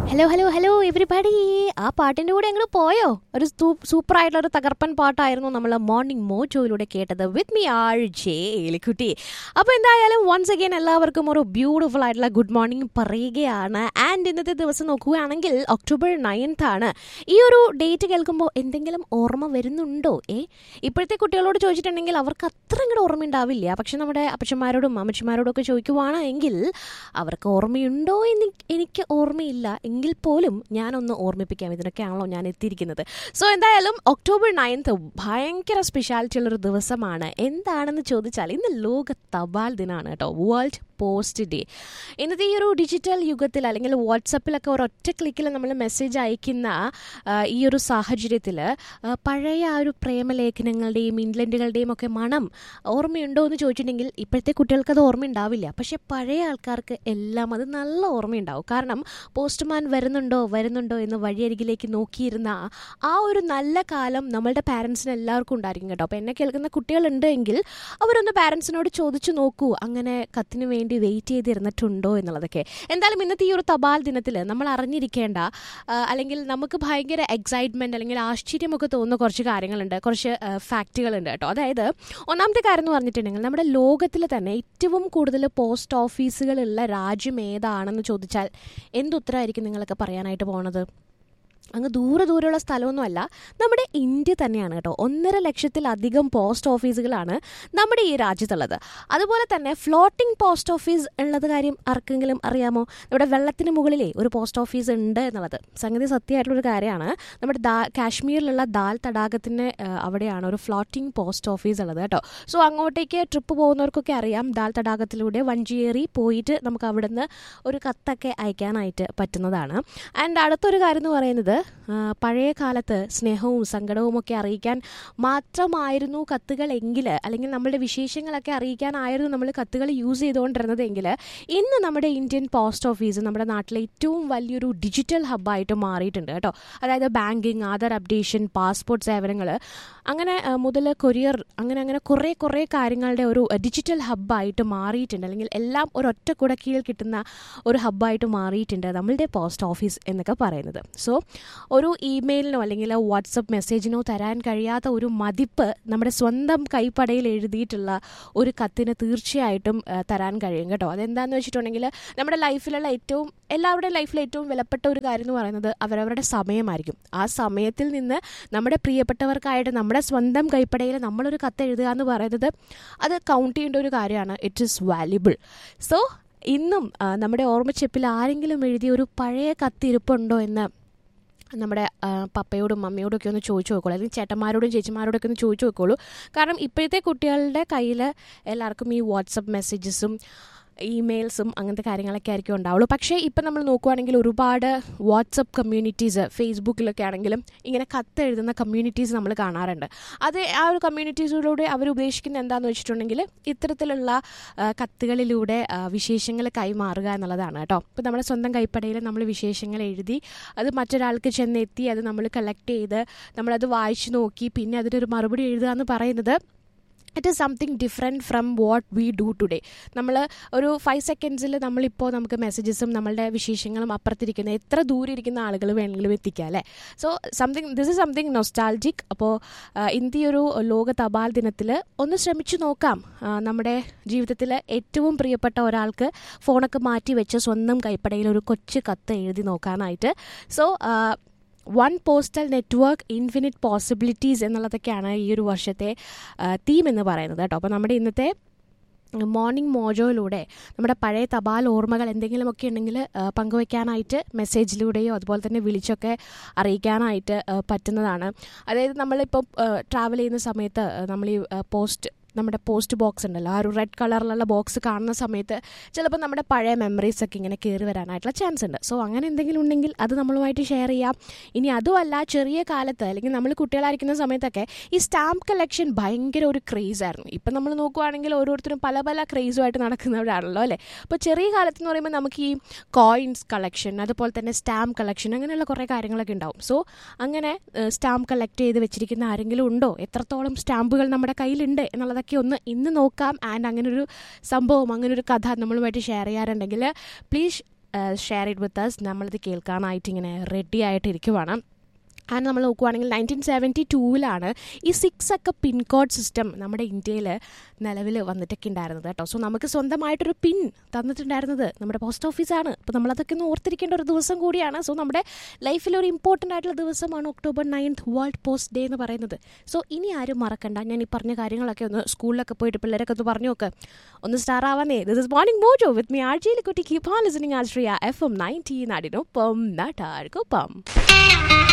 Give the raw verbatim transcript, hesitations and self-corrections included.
Hello hello hello everybody. ആ പാട്ടിൻ്റെ കൂടെ അങ്ങോട്ട് പോയോ? ഒരു സൂപ്പർ ആയിട്ടുള്ള ഒരു തകർപ്പൻ പാട്ടായിരുന്നു നമ്മൾ മോർണിംഗ് മോജോയിലൂടെ കേട്ടത് വിത്ത് മീ ആർ ജെ എലിക്കുട്ടി. അപ്പോൾ എന്തായാലും വൺസ് അഗെയിൻ എല്ലാവർക്കും ഒരു ബ്യൂട്ടിഫുൾ ആയിട്ടുള്ള ഗുഡ് മോർണിംഗ് പറയുകയാണ്. ആൻഡ് ഇന്നത്തെ ദിവസം നോക്കുകയാണെങ്കിൽ ഒക്ടോബർ നയൻത്ത് ആണ്. ഈ ഒരു ഡേറ്റ് കേൾക്കുമ്പോൾ എന്തെങ്കിലും ഓർമ്മ വരുന്നുണ്ടോ? ഏ ഇപ്പോഴത്തെ കുട്ടികളോട് ചോദിച്ചിട്ടുണ്ടെങ്കിൽ അവർക്ക് അത്ര ഇങ്ങോട്ട് ഓർമ്മയുണ്ടാവില്ല. പക്ഷെ നമ്മുടെ അപ്പച്ചന്മാരോടും അമ്മച്ചിമാരോടും ഒക്കെ ചോദിക്കുവാണെങ്കിൽ അവർക്ക് ഓർമ്മയുണ്ടോ എന്ന് എനിക്ക് ഓർമ്മയില്ല. എങ്കിൽ പോലും ഞാനൊന്ന് ഓർമ്മിപ്പിക്കാം. ഇതിനൊക്കെയാണല്ലോ ഞാൻ എത്തിയിരിക്കുന്നത്. സോ എന്തായാലും ഒക്ടോബർ നയൻത്ത് ഭയങ്കര സ്പെഷ്യാലിറ്റി ഉള്ളൊരു ദിവസമാണ്. എന്താണെന്ന് ചോദിച്ചാൽ ഇന്ന് ലോക തപാൽ ദിനമാണ് കേട്ടോ, വേൾഡ് പോസ്റ്റ് ഡേ. ഇന്നത്തെ ഈ ഒരു ഡിജിറ്റൽ യുഗത്തിൽ അല്ലെങ്കിൽ വാട്സപ്പിലൊക്കെ ഒരൊറ്റ ക്ലിക്കിൽ നമ്മൾ മെസ്സേജ് അയക്കുന്ന ഈ ഒരു സാഹചര്യത്തിൽ പഴയ ആ ഒരു പ്രേമലേഖനങ്ങളുടെയും ഇംഗ്ലണ്ടുകളുടെയും ഒക്കെ മണം ഓർമ്മയുണ്ടോ എന്ന് ചോദിച്ചിട്ടുണ്ടെങ്കിൽ ഇപ്പോഴത്തെ കുട്ടികൾക്ക് അത് ഓർമ്മയുണ്ടാവില്ല. പക്ഷെ പഴയ ആൾക്കാർക്ക് എല്ലാം അത് നല്ല ഓർമ്മയുണ്ടാവും. കാരണം പോസ്റ്റ്മാൻ വരുന്നുണ്ടോ വരുന്നുണ്ടോ എന്ന് വഴിയരികിലേക്ക് നോക്കിയിരുന്ന ആ ഒരു നല്ല കാലം നമ്മളുടെ പാരൻസിന് എല്ലാവർക്കും ഉണ്ടായിരിക്കും കേട്ടോ. അപ്പോൾ എന്നെ കേൾക്കുന്ന കുട്ടികളുണ്ട് എങ്കിൽ അവരൊന്ന് പാരൻസിനോട് ചോദിച്ചു നോക്കൂ, അങ്ങനെ കത്തിന് വേണ്ടി വെയിറ്റ് ചെയ്തിരുന്നിട്ടുണ്ടോ എന്നുള്ളതൊക്കെ. എന്തായാലും ഇന്നത്തെ ഈ ഒരു തപാൽ ദിനത്തിൽ നമ്മൾ അറിഞ്ഞിരിക്കേണ്ട അല്ലെങ്കിൽ നമുക്ക് ഭയങ്കര എക്സൈറ്റ്മെൻറ്റ് അല്ലെങ്കിൽ ആശ്ചര്യമൊക്കെ തോന്നുന്ന കുറച്ച് കാര്യങ്ങളുണ്ട്, കുറച്ച് ഫാക്റ്റുകളുണ്ട് കേട്ടോ. അതായത് ഒന്നാമത്തെ കാര്യം എന്ന് പറഞ്ഞിട്ടുണ്ടെങ്കിൽ നമ്മുടെ ലോകത്തിൽ തന്നെ ഏറ്റവും കൂടുതൽ പോസ്റ്റ് ഓഫീസുകളുള്ള രാജ്യം ഏതാണെന്ന് ചോദിച്ചാൽ എന്തുത്തരമായിരിക്കും നിങ്ങളൊക്കെ പറയാനായിട്ട് പോണത്? അങ്ങ് ദൂരെ ദൂരെയുള്ള സ്ഥലമൊന്നുമല്ല, നമ്മുടെ ഇന്ത്യ തന്നെയാണ് കേട്ടോ. ഒന്നര ലക്ഷത്തിലധികം പോസ്റ്റ് ഓഫീസുകളാണ് നമ്മുടെ ഈ രാജ്യത്തുള്ളത്. അതുപോലെ തന്നെ ഫ്ലോട്ടിംഗ് പോസ്റ്റ് ഓഫീസ് ഉള്ളത് കാര്യം ആർക്കെങ്കിലും അറിയാമോ? നമ്മുടെ വെള്ളത്തിന് മുകളിലേ ഒരു പോസ്റ്റ് ഓഫീസ് ഉണ്ട് എന്നുള്ളത് സംഗതി സത്യമായിട്ടുള്ളൊരു കാര്യമാണ്. നമ്മുടെ ദാ കാശ്മീരിലുള്ള ദാൽ തടാകത്തിന് അവിടെയാണ് ഒരു ഫ്ലോട്ടിംഗ് പോസ്റ്റ് ഓഫീസ് ഉള്ളത് കേട്ടോ. സോ അങ്ങോട്ടേക്ക് ട്രിപ്പ് പോകുന്നവർക്കൊക്കെ അറിയാം, ദാൽ തടാകത്തിലൂടെ വഞ്ചിയേറി പോയിട്ട് നമുക്ക് അവിടെ നിന്ന് ഒരു കത്തൊക്കെ അയക്കാനായിട്ട് പറ്റുന്നതാണ്. ആൻഡ് അടുത്തൊരു കാര്യം എന്ന് പറയുന്നത് പഴയ കാലത്ത് സ്നേഹവും സങ്കടവും ഒക്കെ അറിയിക്കാൻ മാത്രമായിരുന്നു കത്തുകൾ എങ്കിൽ, അല്ലെങ്കിൽ നമ്മളുടെ വിശേഷങ്ങളൊക്കെ അറിയിക്കാനായിരുന്നു നമ്മൾ കത്തുകൾ യൂസ് ചെയ്തുകൊണ്ടിരുന്നത് എങ്കിൽ, ഇന്ന് നമ്മുടെ ഇന്ത്യൻ പോസ്റ്റ് ഓഫീസ് നമ്മുടെ നാട്ടിലെ ഏറ്റവും വലിയൊരു ഡിജിറ്റൽ ഹബ്ബായിട്ട് മാറിയിട്ടുണ്ട് കേട്ടോ. അതായത് ബാങ്കിങ്, ആധാർ അപ്ഡേഷൻ, പാസ്പോർട്ട് സേവനങ്ങൾ, അങ്ങനെ മുതൽ കൊറിയർ, അങ്ങനെ അങ്ങനെ കുറേ കുറേ കാര്യങ്ങളുടെ ഒരു ഡിജിറ്റൽ ഹബ്ബായിട്ട് മാറിയിട്ടുണ്ട്. അല്ലെങ്കിൽ എല്ലാം ഒരൊറ്റ കുട കീഴിൽ കിട്ടുന്ന ഒരു ഹബ്ബായിട്ട് മാറിയിട്ടുണ്ട് നമ്മളുടെ പോസ്റ്റ് ഓഫീസ് എന്നൊക്കെ പറയുന്നത്. സോ ഒരു ഇമെയിലിനോ അല്ലെങ്കിൽ വാട്സപ്പ് മെസ്സേജിനോ തരാൻ കഴിയാത്ത ഒരു മതിപ്പ് നമ്മുടെ സ്വന്തം കൈപ്പടയിൽ എഴുതിയിട്ടുള്ള ഒരു കത്തിന് തീർച്ചയായിട്ടും തരാൻ കഴിയും കേട്ടോ. അതെന്താണെന്ന് വെച്ചിട്ടുണ്ടെങ്കിൽ നമ്മുടെ ലൈഫിലുള്ള ഏറ്റവും എല്ലാവരുടെയും ലൈഫിലെ ഏറ്റവും വിലപ്പെട്ട ഒരു കാര്യം എന്ന് പറയുന്നത് അവരവരുടെ സമയമായിരിക്കും. ആ സമയത്തിൽ നിന്ന് നമ്മുടെ പ്രിയപ്പെട്ടവർക്കായിട്ട് നമ്മുടെ സ്വന്തം കൈപ്പടയിൽ നമ്മളൊരു കത്ത് എഴുതുക എന്ന് പറയുന്നത് അത് കൗണ്ട് ചെയ്യേണ്ട ഒരു കാര്യമാണ്. It is valuable. സോ ഇന്നും നമ്മുടെ ഓർമ്മച്ചെപ്പിൽ ആരെങ്കിലും എഴുതിയ ഒരു പഴയ കത്തിരിപ്പുണ്ടോ എന്ന് നമ്മുടെ പപ്പയോടും മമ്മിയോടും ഒക്കെ ഒന്ന് ചോദിച്ചു നോക്കോളൂ, അല്ലെങ്കിൽ ചേട്ടന്മാരോടും ചേച്ചിമാരോടൊക്കെ ഒന്ന് ചോദിച്ചു നോക്കോളൂ. കാരണം ഇപ്പോഴത്തെ കുട്ടികളുടെ കയ്യിൽ എല്ലാവർക്കും ഈ വാട്സപ്പ് മെസ്സേജസും ഇമെയിൽസും അങ്ങനത്തെ കാര്യങ്ങളൊക്കെ ആയിരിക്കും ഉണ്ടാവുള്ളൂ. പക്ഷേ ഇപ്പം നമ്മൾ നോക്കുവാണെങ്കിൽ ഒരുപാട് വാട്സപ്പ് കമ്മ്യൂണിറ്റീസ്, ഫേസ്ബുക്കിലൊക്കെ ആണെങ്കിലും ഇങ്ങനെ കത്ത് എഴുതുന്ന കമ്മ്യൂണിറ്റീസ് നമ്മൾ കാണാറുണ്ട്. അത് ആ ഒരു കമ്മ്യൂണിറ്റീസിലൂടെ അവർ ഉദ്ദേശിക്കുന്നത് എന്താണെന്ന് വെച്ചിട്ടുണ്ടെങ്കിൽ ഇത്തരത്തിലുള്ള കത്തുകളിലൂടെ വിശേഷങ്ങൾ കൈമാറുക എന്നുള്ളതാണ് കേട്ടോ. ഇപ്പോൾ നമ്മുടെ സ്വന്തം കൈപ്പടയിൽ നമ്മൾ വിശേഷങ്ങൾ എഴുതി അത് മറ്റൊരാൾക്ക് ചെന്നെത്തി അത് നമ്മൾ കളക്ട് ചെയ്ത് നമ്മളത് വായിച്ചു നോക്കി പിന്നെ അതിനൊരു മറുപടി എഴുതുക എന്ന് പറയുന്നത് it is something different from what we do today. നമ്മൾ ഒരു ഫൈവ് സെക്കൻഡ്സിൽ നമ്മളിപ്പോൾ നമുക്ക് മെസ്സേജസും നമ്മളുടെ വിശേഷങ്ങളും അപ്പുറത്തിരിക്കുന്ന എത്ര ദൂരെ ഇരിക്കുന്ന ആളുകൾ വേണമെങ്കിലും എത്തിക്കുക അല്ലേ. So something this is something nostalgic. അപ്പോൾ ഇന്നത്തെ ഒരു ലോക തപാൽ ദിനത്തിൽ ഒന്ന് ശ്രമിച്ചു നോക്കാം നമ്മുടെ ജീവിതത്തിൽ ഏറ്റവും പ്രിയപ്പെട്ട ഒരാൾക്ക് ഫോണൊക്കെ മാറ്റി വെച്ച് സ്വന്തം കൈപ്പടയിൽ ഒരു കൊച്ചു കത്ത് എഴുതി നോക്കാനായിട്ട്. So one postal network infinite possibilities എന്നുള്ളതൊക്കെയാണ് ഈ ഒരു വർഷത്തെ തീം എന്ന് പറയുന്നത് കേട്ടോ. അപ്പോൾ നമ്മുടെ ഇന്നത്തെ മോർണിംഗ് മോജോയിലൂടെ നമ്മുടെ പഴയ തപാൽ ഓർമ്മകൾ എന്തെങ്കിലുമൊക്കെ ഉണ്ടെങ്കിൽ പങ്കുവയ്ക്കാനായിട്ട് മെസ്സേജിലൂടെയോ അതുപോലെ തന്നെ വിളിച്ചൊക്കെ അറിയിക്കാനായിട്ട് പറ്റുന്നതാണ്. അതായത് നമ്മളിപ്പോൾ ട്രാവൽ ചെയ്യുന്ന സമയത്ത് നമ്മൾ ഈ പോസ്റ്റ് നമ്മുടെ പോസ്റ്റ് ബോക്സ് ഉണ്ടല്ലോ, ആ ഒരു റെഡ് കളറിലുള്ള ബോക്സ് കാണുന്ന സമയത്ത് ചിലപ്പോൾ നമ്മുടെ പഴയ മെമ്മറീസൊക്കെ ഇങ്ങനെ കയറി വരാനായിട്ടുള്ള ചാൻസ് ഉണ്ട്. സോ അങ്ങനെ എന്തെങ്കിലും ഉണ്ടെങ്കിൽ അത് നമ്മളുമായിട്ട് ഷെയർ ചെയ്യാം. ഇനി അതുമല്ല, ചെറിയ കാലത്ത് അല്ലെങ്കിൽ നമ്മൾ കുട്ടികളായിരിക്കുന്ന സമയത്തൊക്കെ ഈ സ്റ്റാമ്പ് കളക്ഷൻ ഭയങ്കര ഒരു ക്രേസ് ആയിരുന്നു. ഇപ്പം നമ്മൾ നോക്കുവാണെങ്കിൽ ഓരോരുത്തരും പല പല ക്രേസുമായിട്ട് നടക്കുന്നവരാണല്ലോ അല്ലേ. അപ്പോൾ ചെറിയ കാലത്ത് എന്ന് പറയുമ്പോൾ നമുക്ക് ഈ കോയിൻസ് കളക്ഷൻ, അതുപോലെ തന്നെ സ്റ്റാമ്പ് കളക്ഷൻ, അങ്ങനെയുള്ള കുറേ കാര്യങ്ങളൊക്കെ ഉണ്ടാവും. സോ അങ്ങനെ സ്റ്റാമ്പ് കളക്ട് ചെയ്ത് വെച്ചിരിക്കുന്ന ആരെങ്കിലും ഉണ്ടോ, എത്രത്തോളം സ്റ്റാമ്പുകൾ നമ്മുടെ കയ്യിലുണ്ട് എന്നുള്ളത് അതൊക്കെ ഒന്ന് ഇന്ന് നോക്കാം. ആൻഡ് അങ്ങനൊരു സംഭവം, അങ്ങനൊരു കഥ നമ്മളുമായിട്ട് share ചെയ്യാറുണ്ടെങ്കിൽ please share it with us. നമ്മളിത് കേൾക്കാനായിട്ട് ഇങ്ങനെ റെഡി ആയിട്ടിരിക്കുവാണ്. ആൻഡ് നമ്മൾ നോക്കുവാണെങ്കിൽ നയൻറ്റീൻ സെവൻറ്റി ടൂവിലാണ് ഈ സിക്സ് ഒക്കെ പിൻകോഡ് സിസ്റ്റം നമ്മുടെ ഇന്ത്യയിൽ നിലവിൽ വന്നിട്ടൊക്കെ ഉണ്ടായിരുന്നത് കേട്ടോ. സോ നമുക്ക് സ്വന്തമായിട്ടൊരു പിൻ തന്നിട്ടുണ്ടായിരുന്നത് നമ്മുടെ പോസ്റ്റ് ഓഫീസാണ്. അപ്പോൾ നമ്മളതൊക്കെ ഒന്ന് ഓർത്തിരിക്കേണ്ട ഒരു ദിവസം കൂടിയാണ്. സോ നമ്മുടെ ലൈഫിൽ ഒരു ഇമ്പോർട്ടൻ്റ് ആയിട്ടുള്ള ദിവസമാണ് October ninth world post day എന്ന് പറയുന്നത്. സോ ഇനി ആരും മറക്കണ്ട. ഞാൻ ഈ പറഞ്ഞ കാര്യങ്ങളൊക്കെ ഒന്ന് സ്കൂളിലൊക്കെ പോയിട്ട് പിള്ളേരൊക്കെ ഒന്ന് പറഞ്ഞു നോക്ക്, ഒന്ന് star ആവാന്നേ. This is morning mojo with me R J എലിക്കുട്ടി. Keep on listening Ashraya F M ninety നാടിനൊപ്പം നാട്ടാർക്കൊപ്പം.